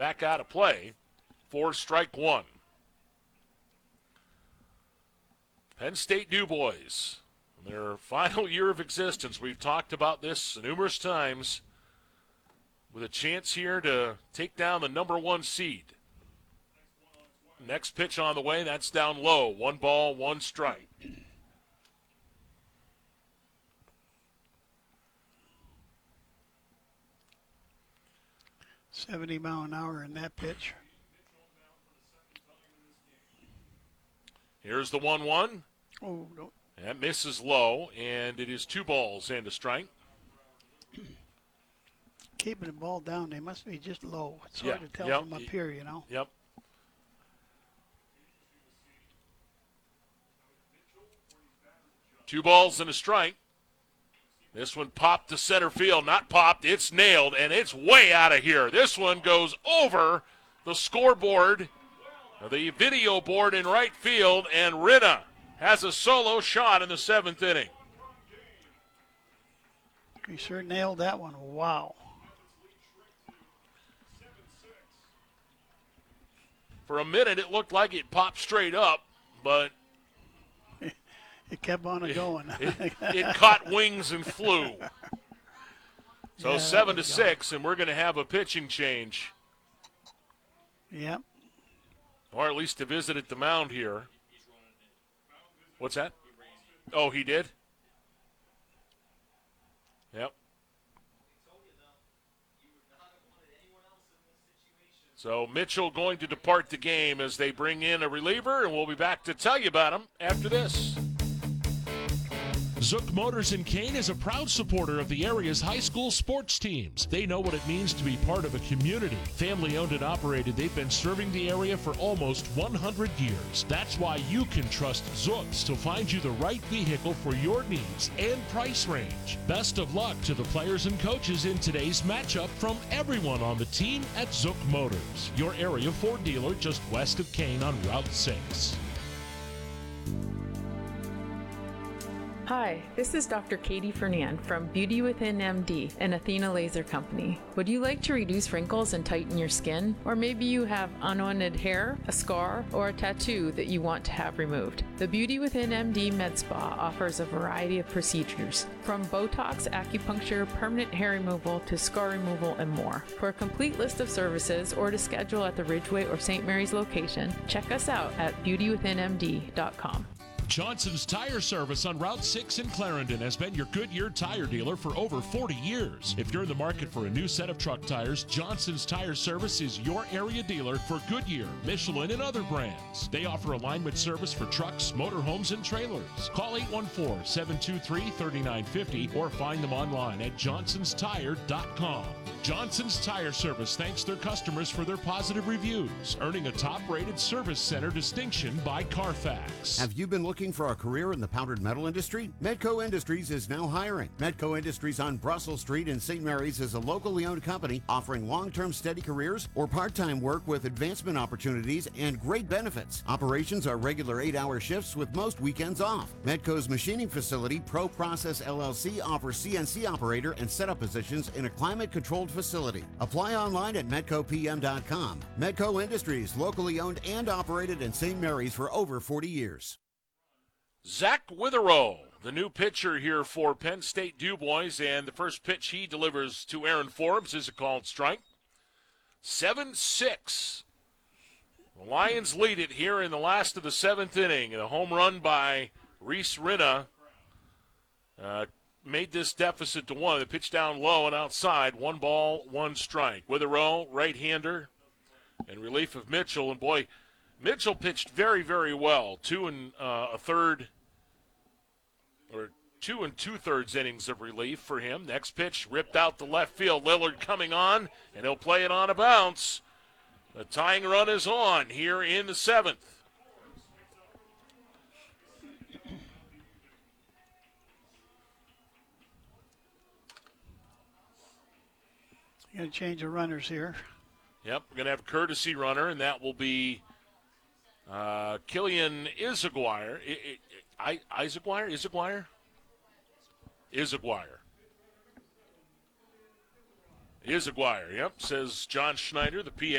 back out of play for strike one. Penn State DuBois, their final year of existence. We've talked about this numerous times, with a chance here to take down the number one seed. Next pitch on the way, that's down low. 1 ball, 1 strike. $70-mile-an-hour in that pitch. Here's the 1-1. Oh, no. That misses low, and it is 2 balls and a strike. Keeping the ball down, they must be just low. It's hard to tell from up here, you know. Yep. Two balls and a strike. This one popped to center field. Not popped, it's nailed, and it's way out of here. This one goes over the scoreboard, the video board in right field, and Rinna has a solo shot in the 7th inning. He sure nailed that one. Wow. For a minute, it looked like it popped straight up, but it kept on going. it caught wings and flew. So 7-6, and we're going to have a pitching change. Yep. Or at least to visit at the mound here. What's that? Oh, he did? Yep. So Mitchell going to depart the game as they bring in a reliever, and we'll be back to tell you about him after this. Zook Motors in Kane is a proud supporter of the area's high school sports teams. They know what it means to be part of a community. Family owned and operated, they've been serving the area for almost 100 years. That's why you can trust Zooks to find you the right vehicle for your needs and price range. Best of luck to the players and coaches in today's matchup from everyone on the team at Zook Motors, your area Ford dealer just west of Kane on Route 6. Hi, this is Dr. Katie Fernand from Beauty Within MD and Athena Laser Company. Would you like to reduce wrinkles and tighten your skin? Or maybe you have unwanted hair, a scar, or a tattoo that you want to have removed? The Beauty Within MD Med Spa offers a variety of procedures, from Botox, acupuncture, permanent hair removal, to scar removal, and more. For a complete list of services or to schedule at the Ridgeway or St. Mary's location, check us out at beautywithinmd.com. Johnson's Tire Service on Route 6 in Clarendon has been your Goodyear tire dealer for over 40 years. If you're in the market for a new set of truck tires, Johnson's Tire Service is your area dealer for Goodyear, Michelin, and other brands. They offer alignment service for trucks, motorhomes, and trailers. Call 814-723-3950 or find them online at johnsonstire.com. Johnson's Tire Service thanks their customers for their positive reviews, earning a top-rated service center distinction by Carfax. Have you been looking for a career in the powdered metal industry? Medco Industries is now hiring. Medco Industries on Brussels Street in St. Mary's is a locally owned company offering long-term steady careers or part-time work with advancement opportunities and great benefits. Operations are regular 8-hour shifts with most weekends off. Medco's machining facility, Pro Process LLC, offers CNC operator and setup positions in a climate-controlled facility. Apply online at medcopm.com. Medco Industries, locally owned and operated in St. Mary's for over 40 years. Zach Witherow, the new pitcher here for Penn State DuBois, and the first pitch he delivers to Aaron Forbes is a called strike. 7-6. The Lions lead it here in the last of the 7th inning. A home run by Reese Rinna made this deficit to 1. The pitch down low and outside. 1 ball, 1 strike. Witherow, right-hander, in relief of Mitchell. And boy, Mitchell pitched very, very well. 2 2.2 innings of relief for him. Next pitch ripped out the left field. Lillard coming on, and he'll play it on a bounce. The tying run is on here in the 7th. You're going to change the runners here. Yep, we're going to have a courtesy runner, and that will be Killian Izaguirre. Izaguirre, yep, says John Schneider, the PA.